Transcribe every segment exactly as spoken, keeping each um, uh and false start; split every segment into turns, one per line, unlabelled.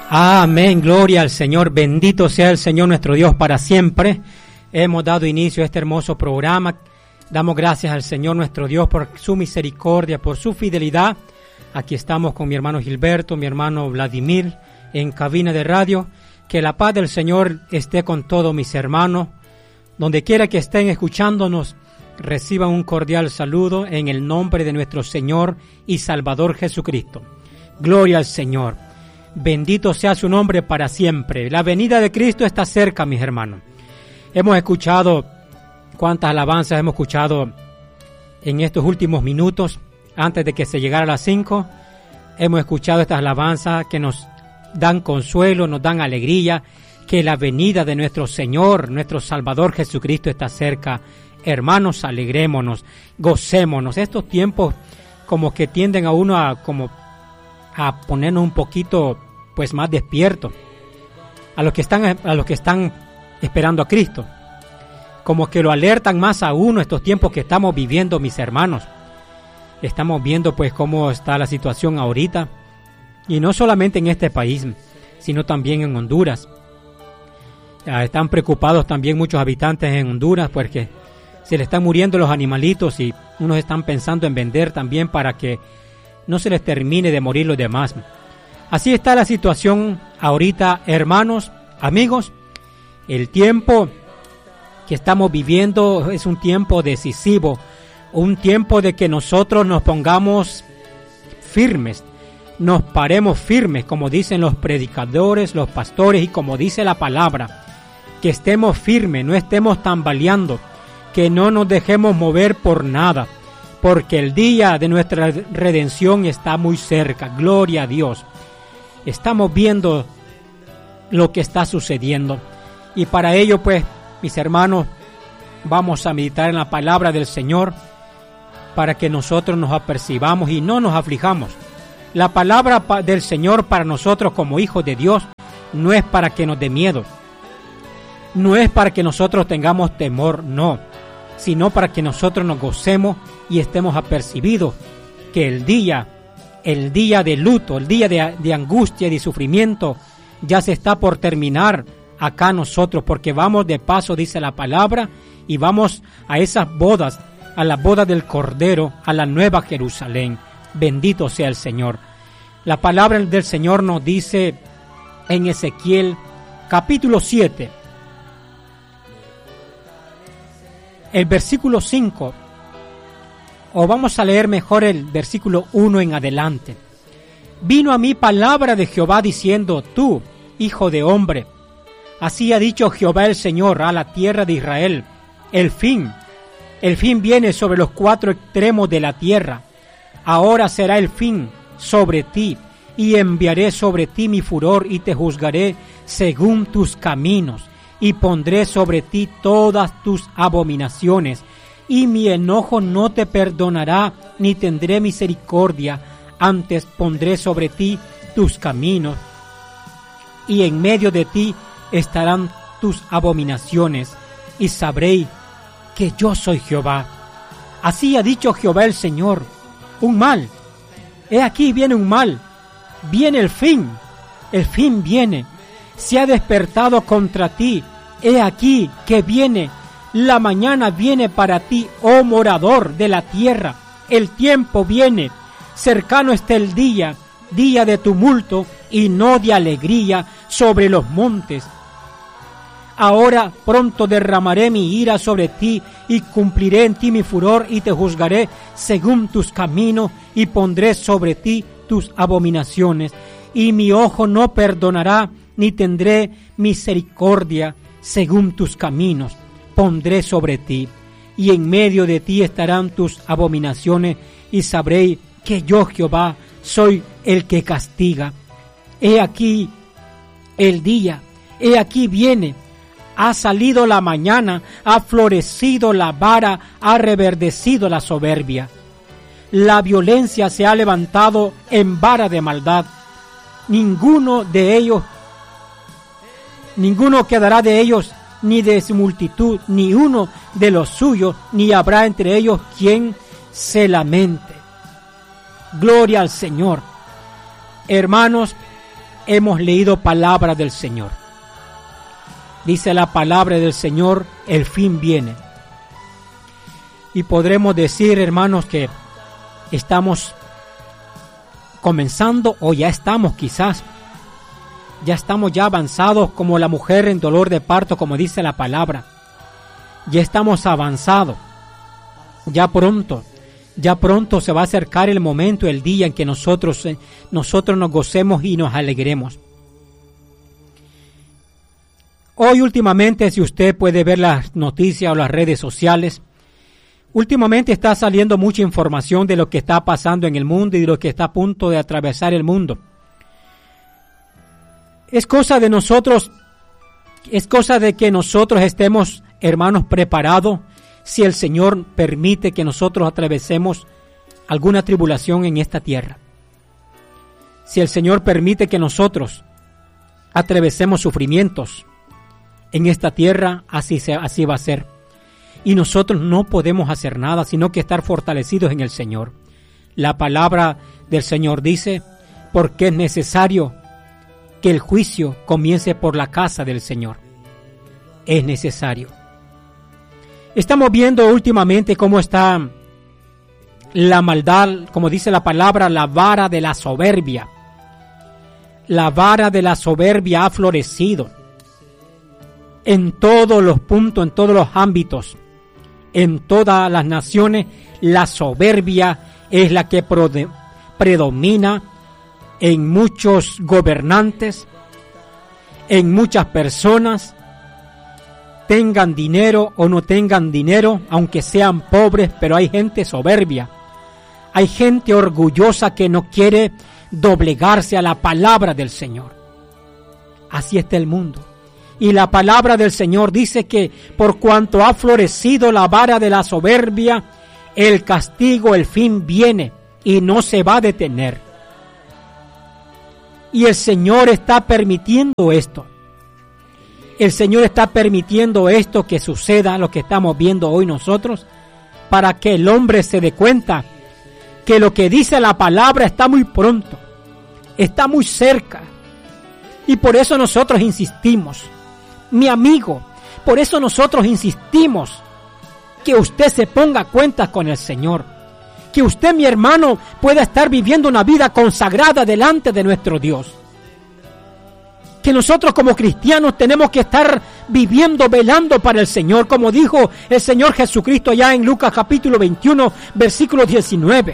Amén, gloria al Señor, bendito sea el Señor nuestro Dios para siempre. Hemos dado inicio a este hermoso programa. Damos gracias al Señor nuestro Dios por su misericordia, por su fidelidad. Aquí estamos con mi hermano Gilberto, mi hermano Vladimir, en cabina de radio. Que la paz del Señor esté con todos mis hermanos. Donde quiera que estén escuchándonos, reciban un cordial saludo en el nombre de nuestro Señor y Salvador Jesucristo. Gloria al Señor. Bendito sea su nombre para siempre. La venida de Cristo está cerca, mis hermanos. Hemos escuchado cuántas alabanzas hemos escuchado en estos últimos minutos, antes de que se llegara a las cinco. Hemos escuchado estas alabanzas que nos dan consuelo, nos dan alegría, que la venida de nuestro Señor, nuestro Salvador Jesucristo está cerca. Hermanos, alegrémonos, gocémonos. Estos tiempos como que tienden a uno a como a ponernos un poquito pues más despiertos a los que están a los que están esperando a Cristo, como que lo alertan más a uno estos tiempos que estamos viviendo, mis hermanos. Estamos viendo pues cómo está la situación ahorita, y no solamente en este país, sino también en Honduras. Están preocupados también muchos habitantes en Honduras porque se le están muriendo los animalitos, y unos están pensando en vender también para que no se les termine de morir los demás. Así está la situación ahorita, hermanos, amigos. El tiempo que estamos viviendo es un tiempo decisivo, un tiempo de que nosotros nos pongamos firmes, nos paremos firmes, como dicen los predicadores, los pastores, y como dice la palabra, que estemos firmes, no estemos tambaleando, que no nos dejemos mover por nada, porque el día de nuestra redención está muy cerca. Gloria a Dios. Estamos viendo lo que está sucediendo, y para ello pues, mis hermanos, vamos a meditar en la palabra del Señor para que nosotros nos apercibamos y no nos aflijamos. La palabra del Señor para nosotros como hijos de Dios no es para que nos dé miedo, no es para que nosotros tengamos temor, no, sino para que nosotros nos gocemos y estemos apercibidos que el día, el día de luto, el día de, de angustia y de sufrimiento ya se está por terminar acá nosotros, porque vamos de paso, dice la palabra, y vamos a esas bodas, a la boda del Cordero, a la nueva Jerusalén. Bendito sea el Señor. La palabra del Señor nos dice en Ezequiel capítulo siete, el versículo cinco, o vamos a leer mejor el versículo uno en adelante. Vino a mí palabra de Jehová diciendo: tú, hijo de hombre, así ha dicho Jehová el Señor a la tierra de Israel, el fin, el fin viene sobre los cuatro extremos de la tierra. Ahora será el fin sobre ti, y enviaré sobre ti mi furor, y te juzgaré según tus caminos, y pondré sobre ti todas tus abominaciones, y mi enojo no te perdonará, ni tendré misericordia, antes pondré sobre ti tus caminos, y en medio de ti estarán tus abominaciones, y sabréis que yo soy Jehová. Así ha dicho Jehová el Señor. Un mal, he aquí viene un mal, viene el fin, el fin viene, se ha despertado contra ti, he aquí que viene, la mañana viene para ti, oh morador de la tierra, el tiempo viene, cercano está el día, día de tumulto y no de alegría sobre los montes. Ahora pronto derramaré mi ira sobre ti, y cumpliré en ti mi furor, y te juzgaré según tus caminos, y pondré sobre ti tus abominaciones, y mi ojo no perdonará, ni tendré misericordia, según tus caminos pondré sobre ti, y en medio de ti estarán tus abominaciones, y sabréis que yo Jehová soy el que castiga. He aquí el día, he aquí viene, ha salido la mañana, ha florecido la vara, ha reverdecido la soberbia. La violencia se ha levantado en vara de maldad. Ninguno de ellos, ninguno quedará de ellos, ni de su multitud, ni uno de los suyos, ni habrá entre ellos quien se lamente. Gloria al Señor. Hermanos, hemos leído palabra del Señor. Dice la palabra del Señor, el fin viene. Y podremos decir, hermanos, que estamos comenzando o ya estamos quizás, ya estamos ya avanzados como la mujer en dolor de parto, como dice la palabra. Ya estamos avanzados. Ya pronto, ya pronto se va a acercar el momento, el día en que nosotros, nosotros nos gocemos y nos alegremos. Hoy últimamente, si usted puede ver las noticias o las redes sociales, últimamente está saliendo mucha información de lo que está pasando en el mundo y de lo que está a punto de atravesar el mundo. Es cosa de nosotros, es cosa de que nosotros estemos, hermanos, preparados si el Señor permite que nosotros atravesemos alguna tribulación en esta tierra. Si el Señor permite que nosotros atravesemos sufrimientos en esta tierra, así, se, así va a ser. Y nosotros no podemos hacer nada, sino que estar fortalecidos en el Señor. La palabra del Señor dice, porque es necesario que el juicio comience por la casa del Señor. Es necesario. Estamos viendo últimamente cómo está la maldad, como dice la palabra, la vara de la soberbia. La vara de la soberbia ha florecido en todos los puntos, en todos los ámbitos, en todas las naciones. La soberbia es la que predomina en muchos gobernantes, en muchas personas, tengan dinero o no tengan dinero, aunque sean pobres, pero hay gente soberbia. Hay gente orgullosa que no quiere doblegarse a la palabra del Señor. Así está el mundo. Y la palabra del Señor dice que por cuanto ha florecido la vara de la soberbia, el castigo, el fin viene y no se va a detener. Y el Señor está permitiendo esto. El Señor está permitiendo esto que suceda, lo que estamos viendo hoy nosotros, para que el hombre se dé cuenta que lo que dice la palabra está muy pronto, está muy cerca. Y por eso nosotros insistimos, mi amigo, por eso nosotros insistimos que usted se ponga a cuentas con el Señor, que usted, mi hermano, pueda estar viviendo una vida consagrada delante de nuestro Dios. Que nosotros como cristianos tenemos que estar viviendo, velando para el Señor, como dijo el Señor Jesucristo allá en Lucas capítulo veintiuno, versículo diecinueve.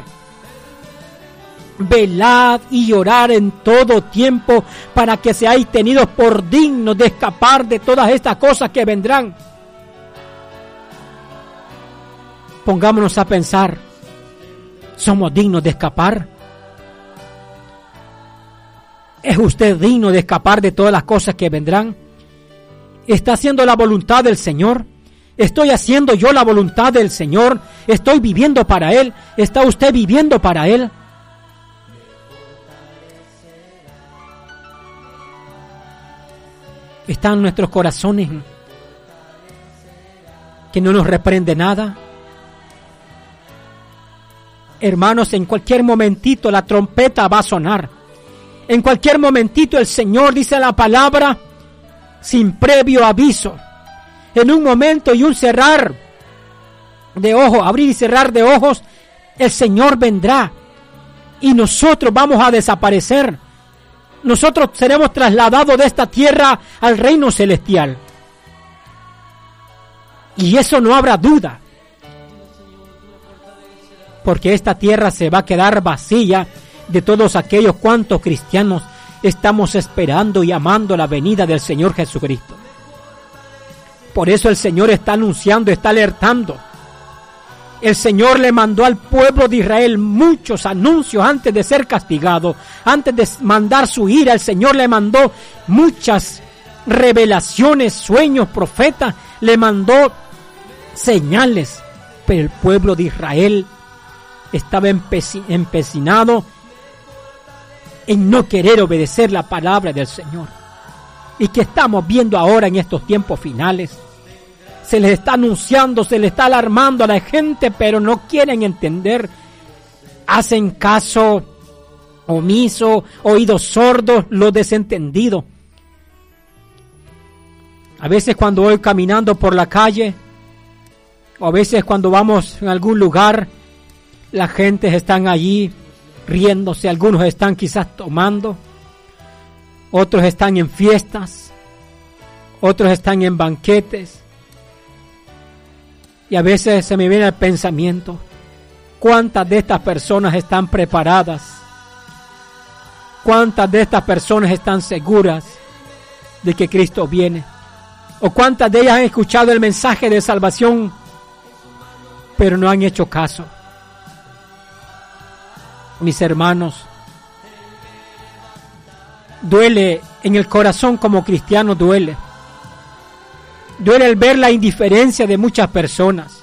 Velad y llorar en todo tiempo para que seáis tenidos por dignos de escapar de todas estas cosas que vendrán. Pongámonos a pensar, ¿somos dignos de escapar? ¿Es usted digno de escapar de todas las cosas que vendrán? ¿Está haciendo la voluntad del Señor? ¿Estoy haciendo yo la voluntad del Señor? ¿Estoy viviendo para Él? ¿Está usted viviendo para Él? ¿Están nuestros corazones que no nos reprende nada? Hermanos, en cualquier momentito la trompeta va a sonar. En cualquier momentito el Señor, dice la palabra, sin previo aviso, en un momento y un cerrar de ojos, abrir y cerrar de ojos, el Señor vendrá y nosotros vamos a desaparecer. Nosotros seremos trasladados de esta tierra al reino celestial. Y eso no habrá duda, porque esta tierra se va a quedar vacía de todos aquellos cuantos cristianos estamos esperando y amando la venida del Señor Jesucristo. Por eso el Señor está anunciando, está alertando. El Señor le mandó al pueblo de Israel muchos anuncios antes de ser castigado, antes de mandar su ira. El Señor le mandó muchas revelaciones, sueños, profetas, le mandó señales, pero el pueblo de Israel estaba empecinado en no querer obedecer la palabra del Señor. Y que estamos viendo ahora en estos tiempos finales, se les está anunciando, se les está alarmando a la gente, pero no quieren entender. Hacen caso omisos, oídos sordos, los desentendidos. A veces cuando voy caminando por la calle, o a veces cuando vamos en algún lugar, la gente están allí riéndose, algunos están quizás tomando, otros están en fiestas, otros están en banquetes. Y a veces se me viene el pensamiento, ¿cuántas de estas personas están preparadas? ¿Cuántas de estas personas están seguras de que Cristo viene? ¿O cuántas de ellas han escuchado el mensaje de salvación, pero no han hecho caso? Mis hermanos, duele en el corazón como cristiano, duele. Duele el ver la indiferencia de muchas personas.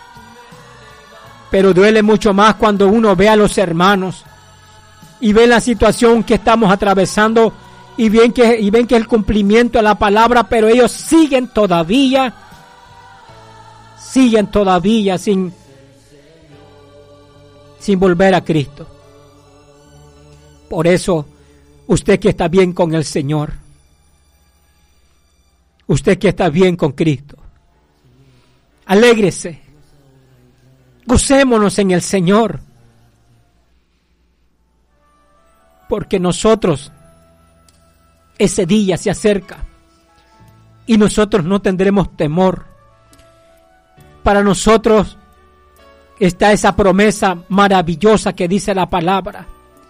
Pero duele mucho más cuando uno ve a los hermanos y ve la situación que estamos atravesando y ven que, y ven que es el cumplimiento de la palabra, pero ellos siguen todavía, siguen todavía sin, sin volver a Cristo. Por eso, usted que está bien con el Señor, usted que está bien con Cristo, alégrese, gocémonos en el Señor, porque nosotros, ese día se acerca y nosotros no tendremos temor. Para nosotros está esa promesa maravillosa que dice la palabra: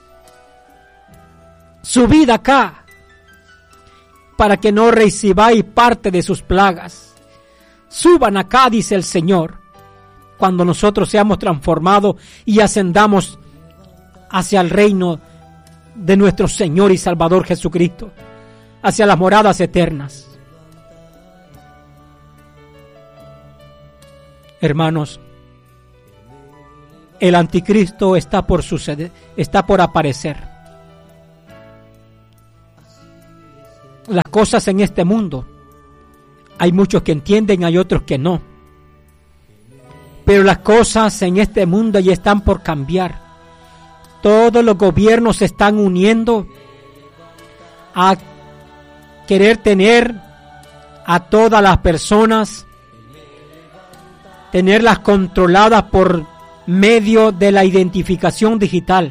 subid acá para que no recibáis parte de sus plagas. Suban acá, dice el Señor, cuando nosotros seamos transformados y ascendamos hacia el reino de nuestro Señor y Salvador Jesucristo, hacia las moradas eternas. Hermanos, el anticristo está por suceder, está por aparecer. Las cosas en este mundo, hay muchos que entienden, hay otros que no. Pero las cosas en este mundo ya están por cambiar. Todos los gobiernos se están uniendo a querer tener a todas las personas, tenerlas controladas por medio de la identificación digital.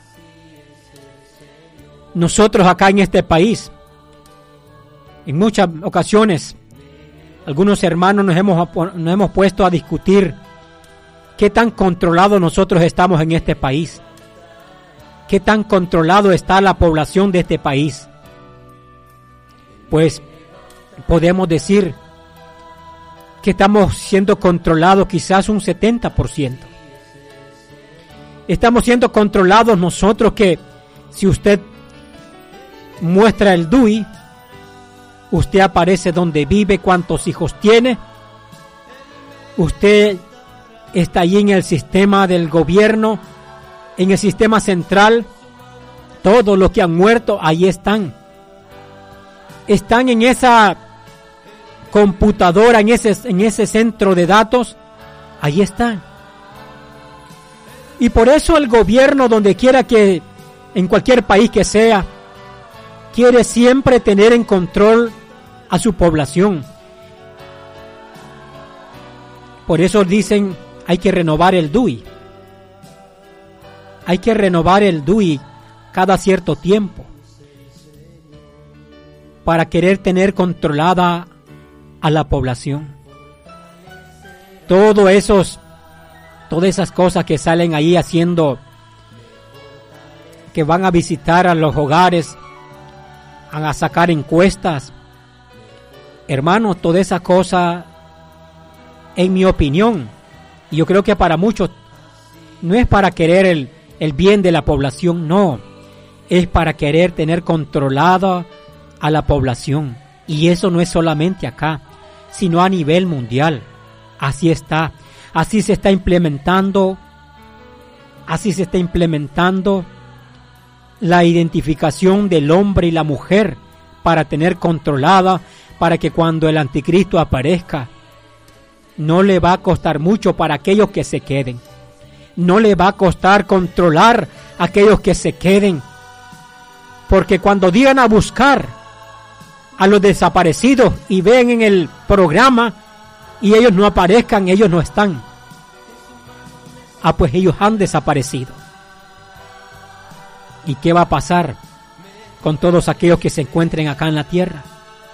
Nosotros acá en este país, en muchas ocasiones, algunos hermanos nos hemos, nos hemos puesto a discutir qué tan controlados nosotros estamos en este país. ¿Qué tan controlado está la población de este país? Pues podemos decir que estamos siendo controlados quizás un setenta por ciento. Estamos siendo controlados nosotros, que si usted muestra el D U I, usted aparece donde vive, cuántos hijos tiene, usted está allí en el sistema del gobierno, en el sistema central, todos los que han muerto, ahí están. Están en esa computadora, en ese, en ese centro de datos, ahí están. Y por eso el gobierno, donde quiera que, en cualquier país que sea, quiere siempre tener en control a su población. Por eso dicen, hay que renovar el D U I. Hay que renovar el D U I cada cierto tiempo para querer tener controlada a la población. Todo esos, todas esas cosas que salen ahí haciendo, que van a visitar a los hogares, a sacar encuestas. Hermanos, toda esa cosa, en mi opinión, y yo creo que para muchos, no es para querer el, el bien de la población, no. Es para querer tener controlada a la población. Y eso no es solamente acá, sino a nivel mundial. Así está. Así se está implementando, así se está implementando la identificación del hombre y la mujer para tener controlada, para que cuando el anticristo aparezca, no le va a costar mucho para aquellos que se queden. no le va a costar controlar a aquellos que se queden. Porque cuando digan a buscar a los desaparecidos y ven en el programa y ellos no aparezcan, ellos no están. Ah, pues ellos han desaparecido. ¿Y qué va a pasar con todos aquellos que se encuentren acá en la tierra?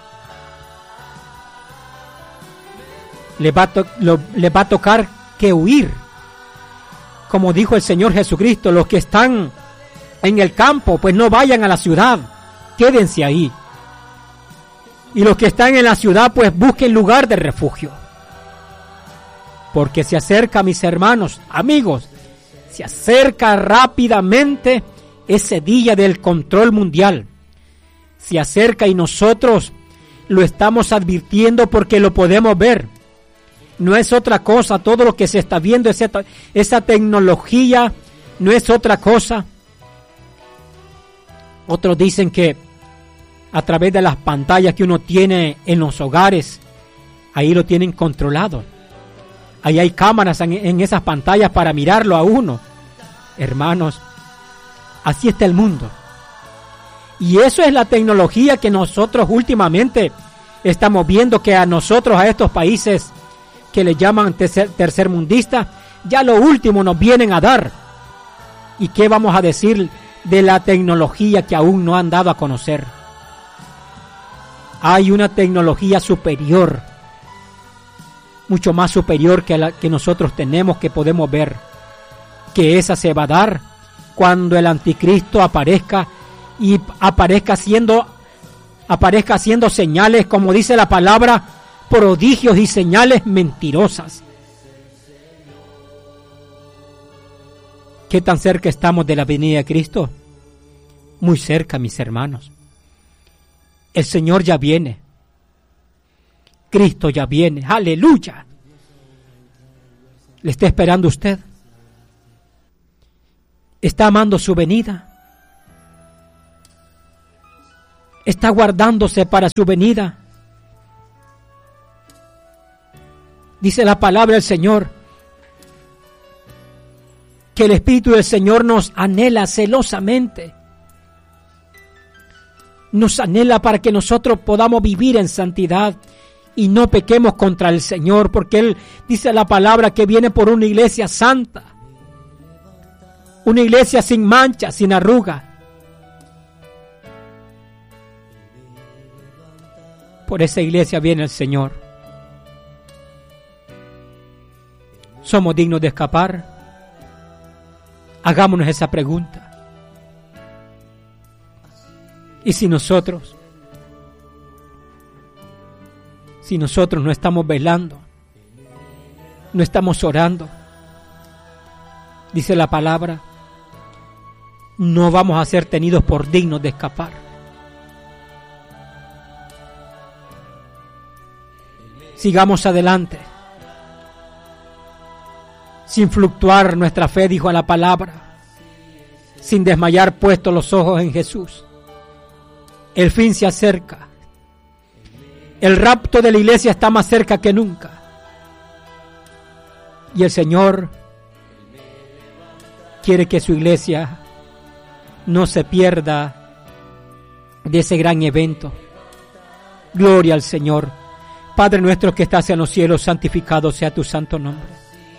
Les va a, to- lo, les va a tocar que huir. Como dijo el Señor Jesucristo, los que están en el campo, pues no vayan a la ciudad, quédense ahí. Y los que están en la ciudad, pues busquen lugar de refugio. Porque se acerca, mis hermanos, amigos, se acerca rápidamente ese día del control mundial. Se acerca y nosotros lo estamos advirtiendo porque lo podemos ver. No es otra cosa, todo lo que se está viendo, esa, esa tecnología, no es otra cosa. Otros dicen que a través de las pantallas que uno tiene en los hogares, ahí lo tienen controlado. Ahí hay cámaras en, en esas pantallas para mirarlo a uno. Hermanos, así está el mundo. Y eso es la tecnología que nosotros últimamente estamos viendo, que a nosotros, a estos países que le llaman tercer, tercermundistas, ya lo último nos vienen a dar. ¿Y qué vamos a decir de la tecnología que aún no han dado a conocer? Hay una tecnología superior, mucho más superior que la que nosotros tenemos, que podemos ver, que esa se va a dar cuando el anticristo aparezca y aparezca haciendo aparezca haciendo señales, como dice la palabra, prodigios y señales mentirosas. ¿Qué tan cerca estamos de la venida de Cristo? Muy cerca, mis hermanos. El Señor ya viene. Cristo ya viene. ¡Aleluya! ¿Le está esperando usted? ¿Está amando su venida? ¿Está guardándose para su venida? Dice la palabra del Señor que el Espíritu del Señor nos anhela celosamente. Nos anhela para que nosotros podamos vivir en santidad y no pequemos contra el Señor, porque Él dice la palabra que viene por una iglesia santa, una iglesia sin mancha, sin arruga. Por esa iglesia viene el Señor. ¿Somos dignos de escapar? Hagámonos esa pregunta. Y si nosotros, si nosotros no estamos velando, no estamos orando, dice la palabra, no vamos a ser tenidos por dignos de escapar. Sigamos adelante, sin fluctuar nuestra fe, dijo a la palabra, sin desmayar, puestos los ojos en Jesús. El fin se acerca. El rapto de la iglesia está más cerca que nunca. Y el Señor quiere que su iglesia no se pierda de ese gran evento. Gloria al Señor. Padre nuestro que estás en los cielos, santificado sea tu santo nombre.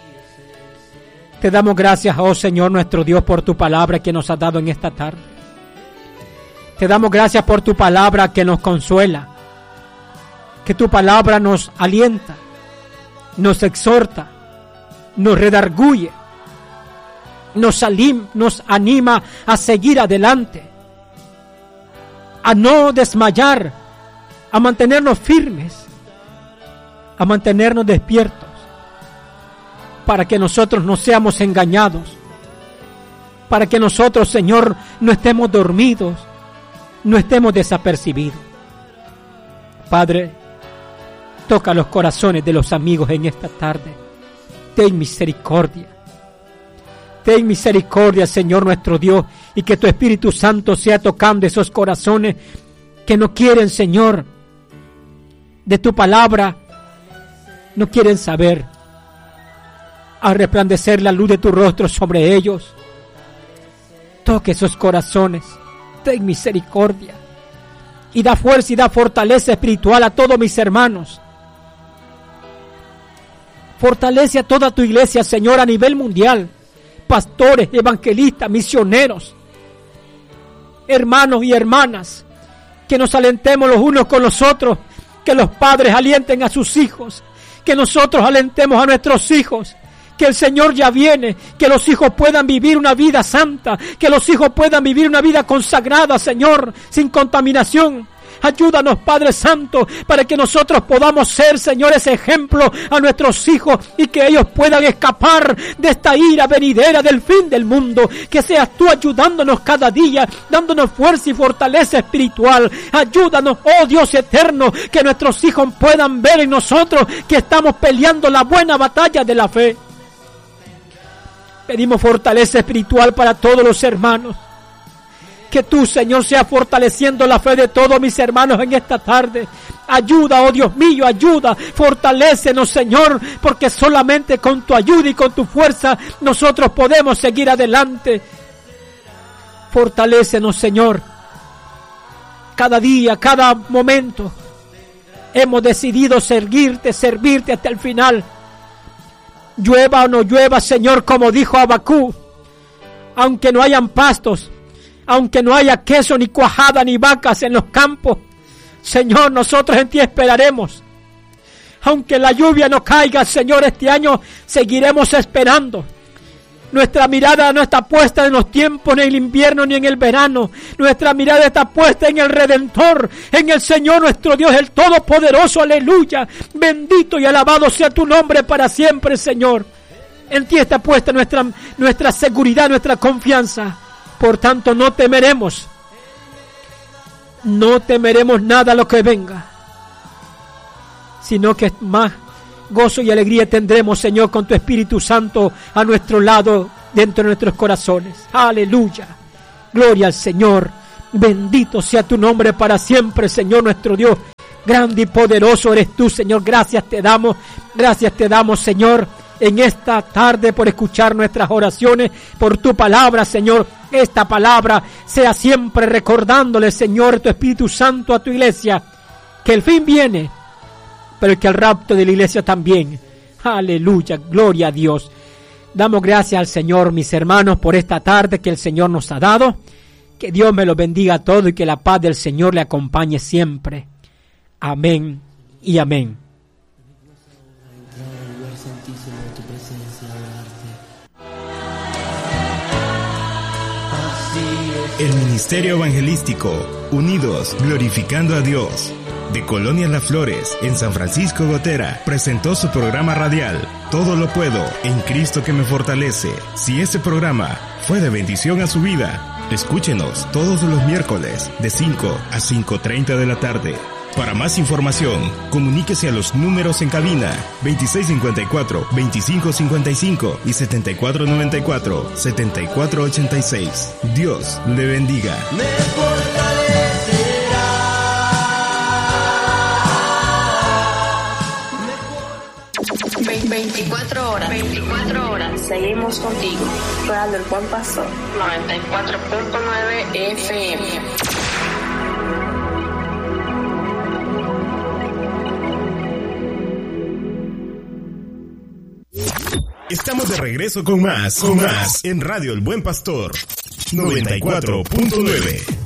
Te damos gracias, oh Señor nuestro Dios, por tu palabra que nos has dado en esta tarde. Te damos gracias por tu palabra que nos consuela, que tu palabra nos alienta, nos exhorta, nos redarguye, nos, alim, nos anima a seguir adelante, a no desmayar, a mantenernos firmes, a mantenernos despiertos, para que nosotros no seamos engañados, para que nosotros, Señor, no estemos dormidos, no estemos desapercibidos. Padre, toca los corazones de los amigos en esta tarde. Ten misericordia. Ten misericordia, Señor nuestro Dios, y que tu Espíritu Santo sea tocando esos corazones que no quieren, Señor, de tu palabra, no quieren saber. a resplandecer la luz de tu rostro sobre ellos. Toque esos corazones, ten misericordia y da fuerza y da fortaleza espiritual a todos mis hermanos. Fortalece a toda tu iglesia, Señor, a nivel mundial, pastores, evangelistas, misioneros, hermanos y hermanas, que nos alentemos los unos con los otros, que los padres alienten a sus hijos, que nosotros alentemos a nuestros hijos, que el Señor ya viene, que los hijos puedan vivir una vida santa, que los hijos puedan vivir una vida consagrada, Señor, sin contaminación. Ayúdanos, Padre Santo, para que nosotros podamos ser, Señor, ese ejemplo a nuestros hijos y que ellos puedan escapar de esta ira venidera del fin del mundo. Que seas tú ayudándonos cada día, dándonos fuerza y fortaleza espiritual. Ayúdanos, oh Dios eterno, que nuestros hijos puedan ver en nosotros que estamos peleando la buena batalla de la fe. Pedimos fortaleza espiritual para todos los hermanos. Que tú, Señor, seas fortaleciendo la fe de todos mis hermanos en esta tarde. Ayuda, oh Dios mío, ayuda. Fortalécenos, Señor, porque solamente con tu ayuda y con tu fuerza nosotros podemos seguir adelante. Fortalécenos, Señor. Cada día, cada momento, hemos decidido servirte, servirte hasta el final. Llueva o no llueva, Señor, como dijo Habacuc, aunque no hayan pastos, aunque no haya queso, ni cuajada, ni vacas en los campos, Señor, nosotros en ti esperaremos. Aunque la lluvia no caiga, Señor, este año seguiremos esperando. Nuestra mirada no está puesta en los tiempos, ni en el invierno, ni en el verano. Nuestra mirada está puesta en el Redentor, en el Señor nuestro Dios, el Todopoderoso, aleluya. Bendito y alabado sea tu nombre para siempre, Señor. En ti está puesta nuestra, nuestra seguridad, nuestra confianza. Por tanto, no temeremos, no temeremos nada a lo que venga, sino que más gozo y alegría tendremos, Señor, con tu Espíritu Santo a nuestro lado, dentro de nuestros corazones. Aleluya, gloria al Señor, bendito sea tu nombre para siempre, Señor nuestro Dios. Grande y poderoso eres tú, Señor. Gracias te damos, gracias te damos, Señor, en esta tarde por escuchar nuestras oraciones, por tu palabra, Señor. Esta palabra sea siempre recordándole, Señor, tu Espíritu Santo a tu iglesia, que el fin viene, pero que el rapto de la iglesia también. Aleluya, gloria a Dios. Damos gracias al Señor, mis hermanos, por esta tarde que el Señor nos ha dado. Que Dios me lo bendiga a todos y que la paz del Señor le acompañe siempre. Amén y amén.
El Ministerio Evangelístico Unidos Glorificando a Dios de Colonia Las Flores en San Francisco Gotera presentó su programa radial Todo lo puedo en Cristo que me fortalece. Si este programa fue de bendición a su vida, escúchenos todos los miércoles de cinco a cinco treinta de la tarde. Para más información, comuníquese a los números en cabina veintiséis cincuenta y cuatro, veinticinco cincuenta y cinco y setenta y cuatro noventa y cuatro, setenta y cuatro ochenta y seis. Dios le bendiga.
Me fortalecerá.
veinticuatro horas. veinticuatro horas. Seguimos contigo. Radio El Buen Pastor. noventa y cuatro punto nueve F M.
Estamos de regreso con más, con más en Radio El Buen Pastor noventa y cuatro punto nueve.